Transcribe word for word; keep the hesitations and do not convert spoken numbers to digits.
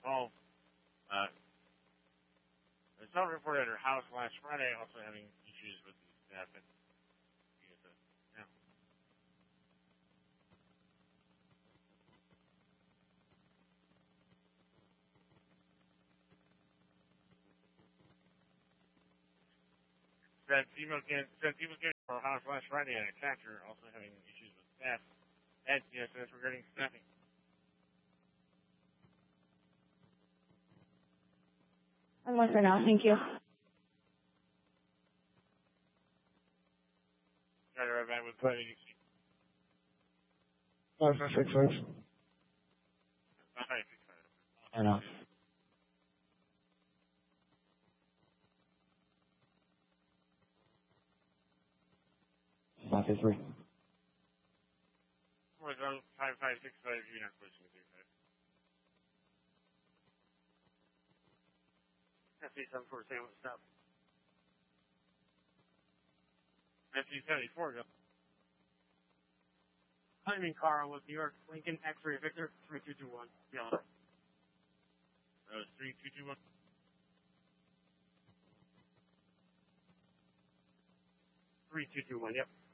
twelve. Uh, the cell reported at her house last Friday, also having issues with the staff at P S S. Yeah. Said female can said female came to her house last Friday and attacked her, also having issues with staff at P S S regarding staffing. I'm one for now. Thank you. Try to right back with five eighty six. Five six six. Five six five. I know. Five eight three. Four zone five five six five. You're not pushing three five. S C seven four seven. Stop. S C seventy four. Go. Timing Carl with New York Lincoln X-ray Victor three two two one. Yellow. That was three two two one. three two two one. Yep.